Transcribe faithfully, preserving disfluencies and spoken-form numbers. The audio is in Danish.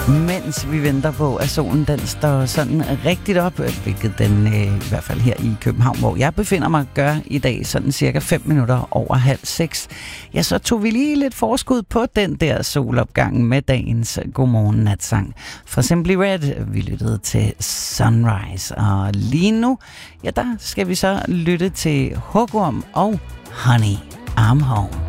Mens vi venter på, at solen den står sådan rigtigt op, hvilket den øh, i hvert fald her i København, hvor jeg befinder mig, gør i dag sådan cirka fem minutter over halv seks. Ja, så tog vi lige lidt forskud på den der solopgang med dagens Godmorgen Natsang. Fra Simply Red, vi lyttede til Sunrise, og lige nu, ja, der skal vi så lytte til Hugorm og Honey, I'm Home.